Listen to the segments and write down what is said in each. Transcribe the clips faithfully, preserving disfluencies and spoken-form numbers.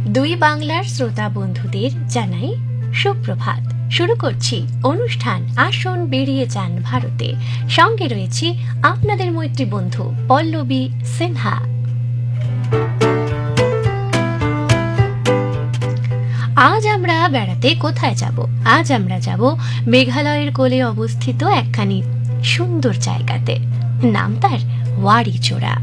দুই বাংলার শ্রোতা বন্ধুদের জানাই সুপ্রভাত। শুরু করছি অনুষ্ঠান আসুন বেরিয়ে যান ভারতে। সঙ্গে রয়েছি আপনাদের মৈত্রী বন্ধু পল্লবী সিনহা। আজ আমরা বেড়াতে কোথায় যাব? আজ আমরা যাব মেঘালয়ের কোলে অবস্থিত একখানি সুন্দর জায়গাতে। নাম তার ওয়ারিচোরা।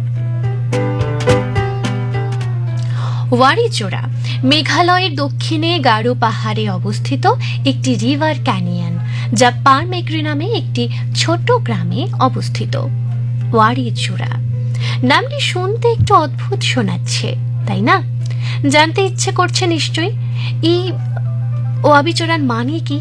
ওয়ারিচোরা মেঘালয়ের দক্ষিণে গারো পাহাড়ে অবস্থিত একটি রিভার ক্যানিয়ন, যা পারমেগ্রি নামে একটি ছোট গ্রামে অবস্থিত। ওয়ারিচোরা নামটি শুনতে একটু অদ্ভুত শোনাচ্ছে, তাই না? জানতে ইচ্ছে করছে নিশ্চয়ই এই ওয়ারিচোরার মানে কি।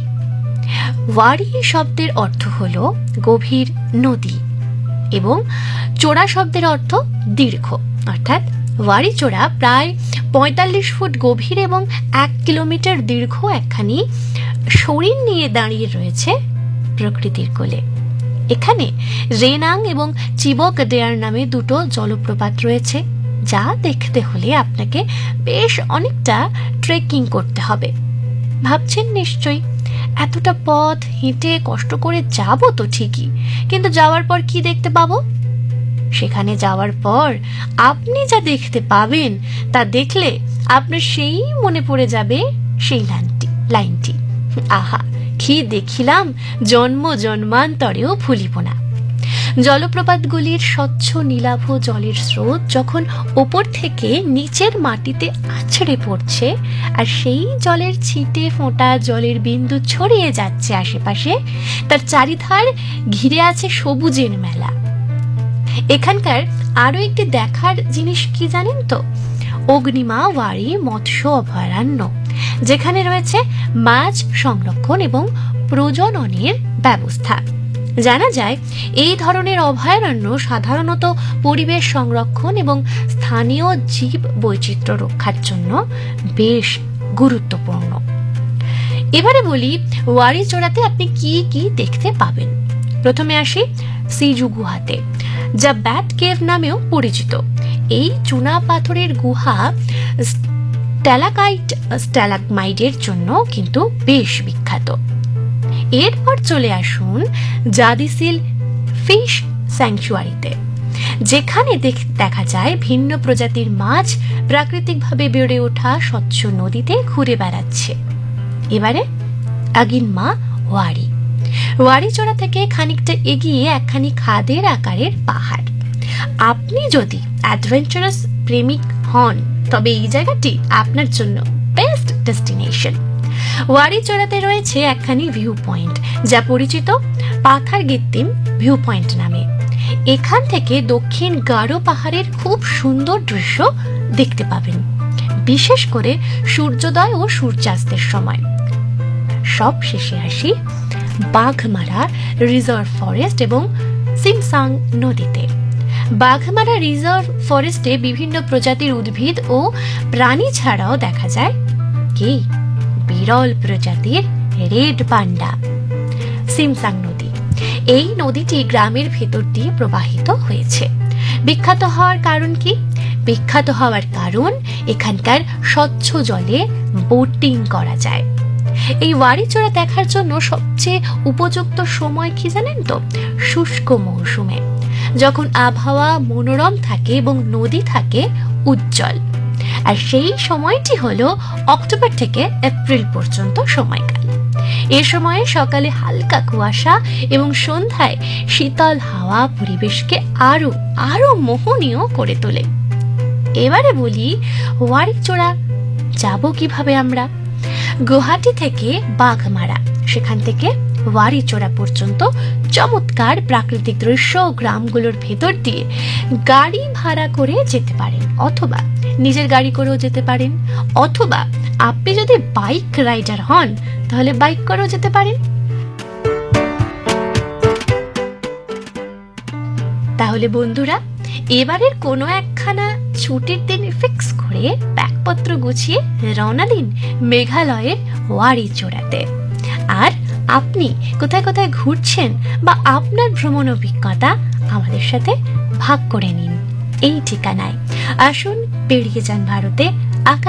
ওয়ারি শব্দের অর্থ হলো গভীর নদী এবং চোরা শব্দের অর্থ দীর্ঘ, অর্থাৎ ওয়ারিচোরা প্রায় পঁয়তাল্লিশ ফুট গভীর এবং এক কিলোমিটার দীর্ঘ একখানি শরীর নিয়ে দাঁড়িয়ে রয়েছে প্রকৃতির কোলে। এখানে রেনাং এবং চিবক ডেয়ার নামে দুটো জলপ্রপাত রয়েছে, যা দেখতে হলে আপনাকে বেশ অনেকটা ট্রেকিং করতে হবে। ভাবছেন নিশ্চয়ই এতটা পথ হেঁটে কষ্ট করে যাব তো ঠিকই, কিন্তু যাওয়ার পর কি দেখতে পাবো? সেখানে যাওয়ার পর আপনি যা দেখতে পাবেন তা দেখলে আপনার সেই মনে পড়ে যাবে সেই লাইনটি লাইনটি আহা, কি দেখিলাম জন্ম জন্মান্তরেও ভুলিব না। জলপ্রপাতগুলির স্বচ্ছ নীলাভ জলের স্রোত যখন ওপর থেকে নিচের মাটিতে আছড়ে পড়ছে আর সেই জলের ছিটে ফোঁটা জলের বিন্দু ছড়িয়ে যাচ্ছে আশেপাশে, তার চারিধার ঘিরে আছে সবুজের মেলা। এখানকার আরো একটি দেখার জিনিস কি জানেন তো? অগ্নিমা ওয়ারি মৎস্য অভয়ারণ্য, যেখানে রয়েছে মাছ সংরক্ষণ এবং প্রজননের ব্যবস্থা। জানা যায় এই ধরনের অভয়ারণ্য সাধারণত পরিবেশ সংরক্ষণ এবং স্থানীয় জীব বৈচিত্র্য রক্ষার জন্য বেশ গুরুত্বপূর্ণ। এবারে বলি ওয়ারিচোরাতে আপনি কি কি দেখতে পাবেন। প্রথমে আসি সিজু গুহাতে, যা ব্যাট কেভ নামেও পরিচিত। এই চুনা পাথরের গুহা স্ট্যালাকাইট স্ট্যালাগমাইটের জন্য কিন্তু বেশ বিখ্যাত। এরপর চলে আসুন জাদিসিল ফিশ স্যাংচুয়ারিতে, যেখানে দেখা যায় ভিন্ন প্রজাতির মাছ প্রাকৃতিকভাবে বেড়ে ওঠা স্বচ্ছ নদীতে ঘুরে বেড়াচ্ছে। এবারে আগিনমা ওয়ারি। ওয়ারিচোরা থেকে খানিকটা এগিয়ে একখানি খাদের আকারের পাহাড়। আপনি যদি অ্যাডভেঞ্চারাস প্রেমিক হন তবে এই জায়গাটি আপনার জন্য বেস্ট ডেস্টিনেশন। ওয়ারিচোরাতে রয়েছে একখানি ভিউ পয়েন্ট, যা পরিচিত পাথার গিত্তিম ভিউ পয়েন্ট নামে। এখান থেকে দক্ষিণ গারো পাহাড়ের খুব সুন্দর দৃশ্য দেখতে পাবেন, বিশেষ করে সূর্যোদয় ও সূর্যাস্তের সময়। সব শেষে আসি বাঘমারা রিজার্ভ ফরেস্ট এবং সিমসাং নদীতে। বাঘমারা রিজার্ভ ফরেস্টে বিভিন্ন প্রজাতির উদ্ভিদ ও প্রাণী ছাড়াও দেখা যায় কি বিরল প্রজাতির রেড পান্ডা। সিমসাং নদী, এই নদীটি গ্রামের ভেতর দিয়ে প্রবাহিত হয়েছে। বিখ্যাত হওয়ার কারণ কি? বিখ্যাত হওয়ার কারণ এখানকার স্বচ্ছ জলে বোটিং করা যায়। এই ওয়ারিচোরা দেখার জন্য সবচেয়ে উপযুক্ত সময় কি জানেন তো? শুষ্ক মৌসুমে, যখন আবহাওয়া মনোরম থাকে এবং নদী থাকে উজ্জ্বল। আর সেই সময়টি হলো অক্টোবর থেকে এপ্রিল পর্যন্ত সময়কাল। এ সময়ে সকালে হালকা কুয়াশা এবং সন্ধ্যায় শীতল হাওয়া পরিবেশকে আরো আরো মোহনীয় করে তোলে। এবারে বলি ওয়ারিচোরা যাব কিভাবে আমরা। গুয়াহাটি থেকে বাঘমারা, সেখান থেকে ওয়ারিচোরা পর্যন্ত চমৎকার প্রাকৃতিক দৃশ্য ও গ্রামগুলোর ভেতর দিয়ে গাড়ি ভাড়া করে যেতে পারেন, অথবা নিজের গাড়ি করেও যেতে পারেন, অথবা আপনি যদি বাইক রাইডার হন তাহলে বাইক করেও যেতে পারেন। তাহলে বন্ধুরা, এবারের কোনো একখানা ছুটির দিন ফিক্স করে ব্যাগপত্র গুছিয়ে রওনা দিন মেঘালয়ের ওয়ারিচোরাতে। আর আপনি কোথায় কোথায় ঘুরছেন বা আপনার ভ্রমণ অভিজ্ঞতা আমাদের সাথে ভাগ করে নিন এই ঠিকানায়। আসুন বেরিয়ে যান ভারতে।